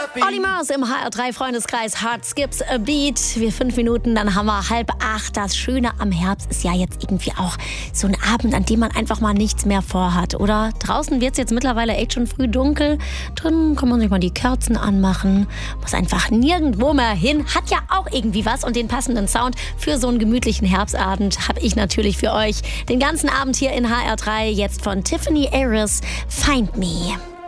Olli Mars im HR3-Freundeskreis Hard Skips a Beat. Wir 5 Minuten, dann haben wir 7:30. Das Schöne am Herbst ist ja jetzt irgendwie auch so ein Abend, an dem man einfach mal nichts mehr vorhat, oder? Draußen wird es jetzt mittlerweile echt schon früh dunkel. Drin kann man sich mal die Kerzen anmachen. Muss einfach nirgendwo mehr hin. Hat ja auch irgendwie was. Und den passenden Sound für so einen gemütlichen Herbstabend habe ich natürlich für euch den ganzen Abend hier in HR3. Jetzt von Tiffany Aris, Find Me.